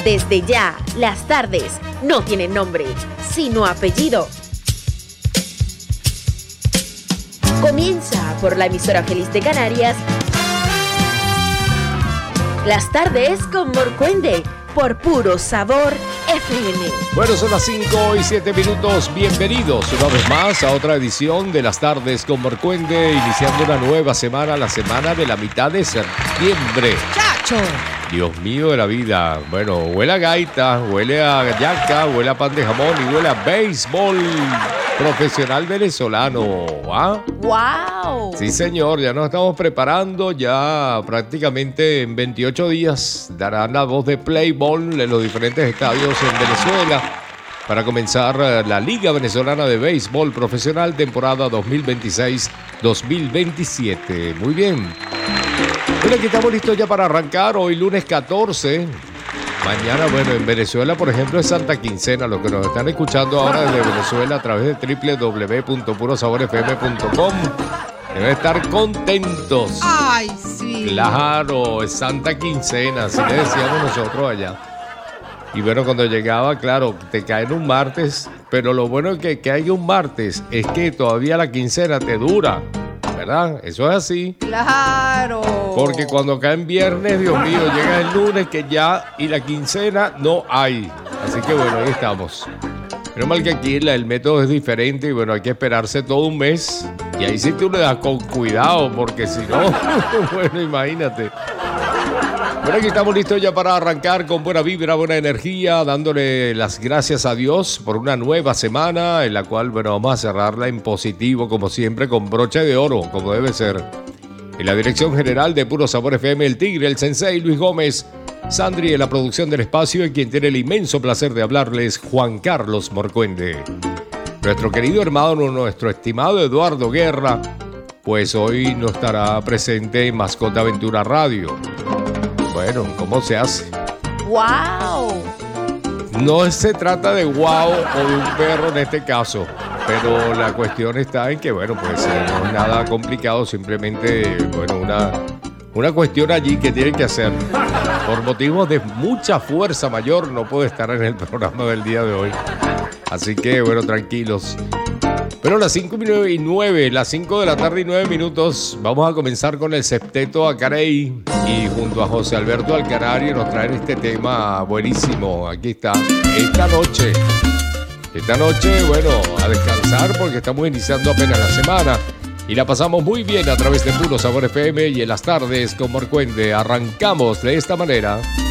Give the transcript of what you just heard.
Desde ya, las tardes no tienen nombre, sino apellido. Comienza por la emisora feliz de Canarias. Las tardes con Morcuende, por Puro Sabor FM. Bueno, son las 5:07. Bienvenidos una vez más a otra edición de Las Tardes con Morcuende, iniciando una nueva semana, la semana de la mitad de septiembre. ¡Chacho! Dios mío de la vida. Bueno, huele a gaita, huele a yaca, huele a pan de jamón y huele a béisbol profesional venezolano. ¿Ah? ¡Wow! Sí, señor, ya nos estamos preparando. Ya prácticamente en 28 días darán la voz de play ball en los diferentes estadios en Venezuela para comenzar la Liga Venezolana de Béisbol Profesional temporada 2026-2027. Muy bien. Bueno, aquí estamos listos ya para arrancar. Hoy lunes 14. Mañana, bueno, en Venezuela, por ejemplo, es Santa Quincena. Los que nos están escuchando ahora desde Venezuela a través de www.purosaborfm.com deben estar contentos. ¡Ay, sí! Claro, es Santa Quincena, así le decíamos nosotros allá. Y bueno, cuando llegaba, claro, te cae en un martes, pero lo bueno es que haya un martes es que todavía la quincena te dura, ¿verdad? Eso es así. ¡Claro! Porque cuando cae en viernes, Dios mío, llega el lunes que ya y la quincena no hay. Así que bueno, ahí estamos. Menos mal que aquí el método es diferente y bueno, hay que esperarse todo un mes. Y ahí sí tú le das con cuidado, porque si no, bueno, imagínate. Bueno, aquí estamos listos ya para arrancar con buena vibra, buena energía, dándole las gracias a Dios por una nueva semana en la cual, bueno, vamos a cerrarla en positivo, como siempre, con broche de oro, como debe ser. En la dirección general de Puro Sabor FM, el Tigre, el Sensei, Luis Gómez, Sandri en la producción del espacio y quien tiene el inmenso placer de hablarles, Juan Carlos Morcuende. Nuestro querido hermano, nuestro estimado Eduardo Guerra, pues hoy no estará presente en Mascota Aventura Radio. Bueno, ¿cómo se hace? ¡Wow! No se trata de guau o de un perro en este caso, pero la cuestión está en que, bueno, pues no es nada complicado, simplemente, bueno, una cuestión allí que tienen que hacer. Por motivos de mucha fuerza mayor no puede estar en el programa del día de hoy. Así que, bueno, tranquilos. Pero las 5:09, las 5 de la tarde y 9 minutos, vamos a comenzar con el septeto Acarey y junto a José Alberto Alcarario nos traen este tema buenísimo. Aquí está, esta noche, bueno, a descansar porque estamos iniciando apenas la semana y la pasamos muy bien a través de Puro Sabor FM y en las tardes con Morcuende. Arrancamos de esta manera.